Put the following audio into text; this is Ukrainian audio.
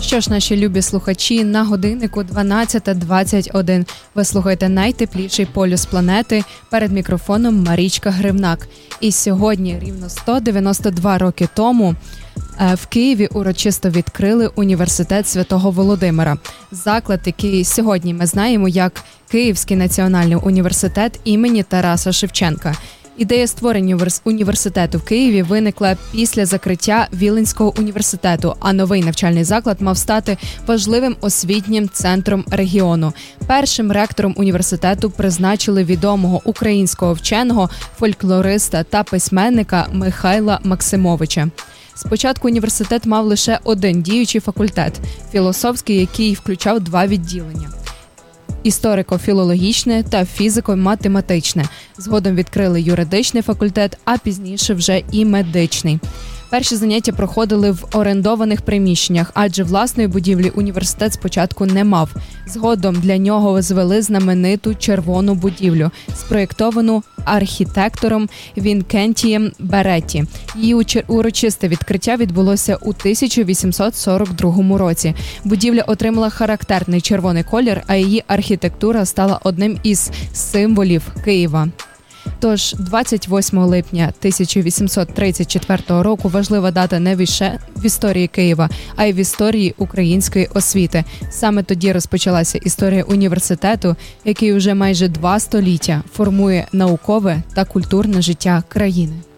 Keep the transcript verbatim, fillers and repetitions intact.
Що ж, наші любі слухачі, на годиннику дванадцята двадцять один. Ви слухаєте найтепліший полюс планети. Перед мікрофоном Марічка Гривнак. І сьогодні, рівно сто дев'яносто два роки тому, в Києві урочисто відкрили університет Святого Володимира. Заклад, який сьогодні ми знаємо як Київський національний університет імені Тараса Шевченка. Ідея створення університету в Києві виникла після закриття Віленського університету, а новий навчальний заклад мав стати важливим освітнім центром регіону. Першим ректором університету призначили відомого українського вченого, фольклориста та письменника Михайла Максимовича. Спочатку університет мав лише один діючий факультет – філософський, який включав два відділення – історико-філологічне та фізико-математичне. Згодом відкрили юридичний факультет, а пізніше вже і медичний. Перші заняття проходили в орендованих приміщеннях, адже власної будівлі університет спочатку не мав. Згодом для нього звели знамениту червону будівлю, спроєктовану архітектором Вінкентієм Беретті. Її урочисте відкриття відбулося у тисяча вісімсот сорок другому році. Будівля отримала характерний червоний колір, а її архітектура стала одним із символів Києва. Тож, двадцять восьмого липня тисяча вісімсот тридцять четвертого року важлива дата не лише в історії Києва, а й в історії української освіти. Саме тоді розпочалася історія університету, який уже майже два століття формує наукове та культурне життя країни.